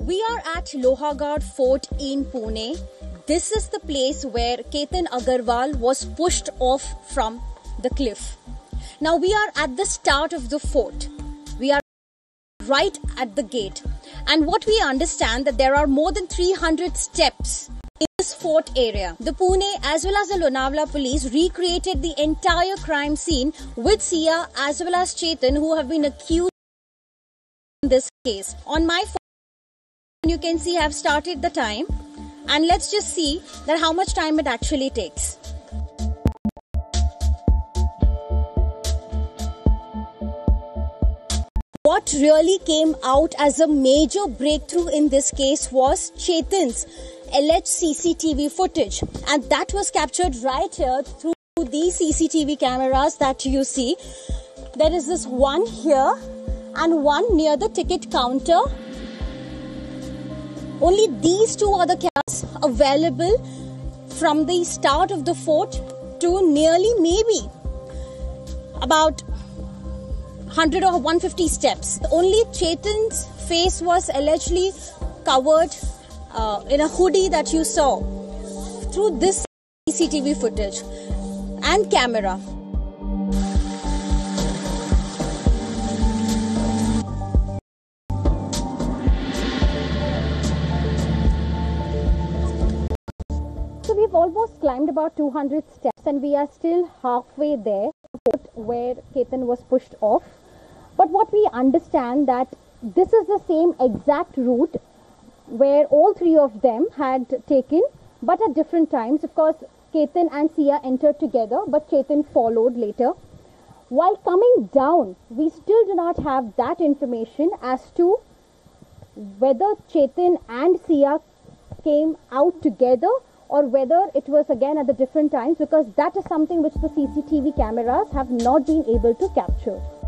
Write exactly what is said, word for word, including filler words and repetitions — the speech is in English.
We are at Lohagarh Fort in Pune. This is the place where Ketan Agarwal was pushed off from the cliff. Now we are at the start of the fort. We are right at the gate. And what we understand that there are more than three hundred steps in this fort area. The Pune as well as the Lonavala police recreated the entire crime scene with Sia as well as Chetan, who have been accused in this case. On my phone, you can see I have started the time, and let's just see that how much time it actually takes. What really came out as a major breakthrough in this case was Chetan's alleged C C T V footage, and that was captured right here through these C C T V cameras that you see. There is this one here and one near the ticket counter. Only these two are the cameras available from the start of the fort to nearly maybe about one hundred or one hundred fifty steps. Only Chetan's face was allegedly covered uh, in a hoodie that you saw through this C C T V footage and camera. So we've almost climbed about two hundred steps and we are still halfway there where Ketan was pushed off. But what we understand that this is the same exact route where all three of them had taken, but at different times. Of course, Ketan and Sia entered together, but Chetan followed later. While coming down, we still do not have that information as to whether Chetan and Sia came out together or whether it was again at the different times, because that is something which the C C T V cameras have not been able to capture.